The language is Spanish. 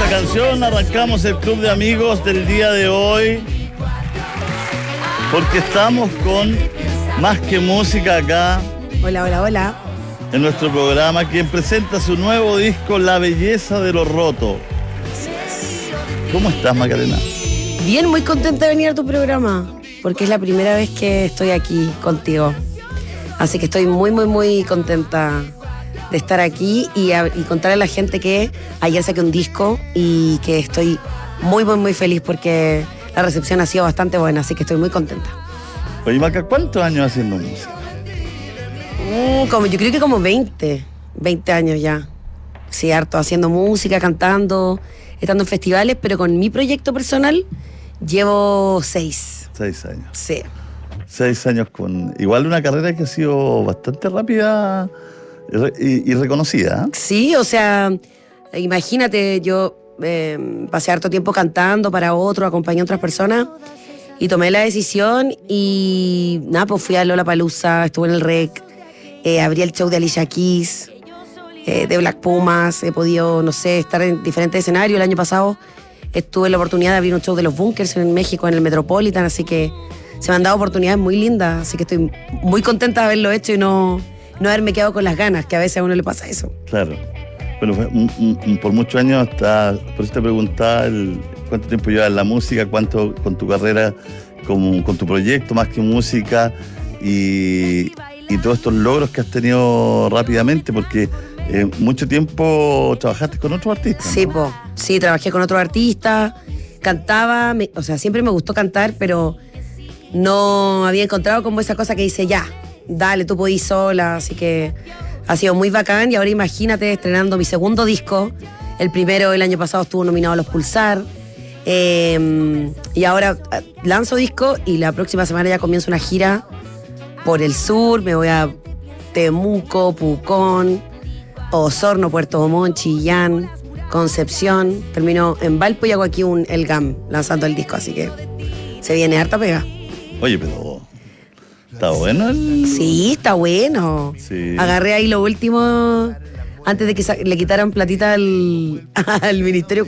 canción arrancamos el club de amigos del día de hoy, porque estamos con Más que Música acá. Hola, hola, hola. En nuestro programa, quien presenta su nuevo disco, La Belleza de lo Roto. ¿Cómo estás, Macarena? Bien, muy contenta de venir a tu programa, porque es la primera vez que estoy aquí contigo. Así que estoy muy, muy, muy contenta de estar aquí y contarle a la gente que ayer saqué un disco y que estoy muy, muy, muy feliz porque la recepción ha sido bastante buena, así que estoy muy contenta. Oye, Maca, ¿cuántos años haciendo música? Yo creo que como 20 años ya. Sí, harto, haciendo música, cantando, estando en festivales, pero con mi proyecto personal llevo 6. 6 años. Sí. 6 años con igual una carrera que ha sido bastante rápida y reconocida. Sí, o sea, imagínate, yo pasé harto tiempo cantando para otro, acompañé a otras personas y tomé la decisión y nada, pues fui a Lollapalooza, estuve en el REC, abrí el show de Alicia Keys, de Black Pumas, he podido, no sé, estar en diferentes escenarios. El año pasado tuve la oportunidad de abrir un show de los Bunkers en México, en el Metropolitan, así que se me han dado oportunidades muy lindas, así que estoy muy contenta de haberlo hecho y no haberme quedado con las ganas, que a veces a uno le pasa eso. Claro. Bueno, por muchos años por eso te preguntaba cuánto tiempo llevas en la música, cuánto con tu carrera, con tu proyecto Más que Música y todos estos logros que has tenido rápidamente, porque mucho tiempo trabajaste con otros artistas, ¿no? Sí, sí, trabajé con otros artistas, cantaba, o sea, siempre me gustó cantar, pero no había encontrado como esa cosa que dice, ya, dale, tú podís sola, así que ha sido muy bacán y ahora imagínate estrenando mi segundo disco. El primero el año pasado estuvo nominado a los Pulsar y ahora lanzo disco y la próxima semana ya comienzo una gira por el sur. Me voy a Temuco, Pucón, Osorno, Puerto Montt, Chillán, Concepción. Termino en Valpo y hago aquí el GAM lanzando el disco, así que se viene harta pega. Oye, pero ¿está bueno Sí, está bueno. Sí. Agarré ahí lo último antes de que le quitaran platita al Ministerio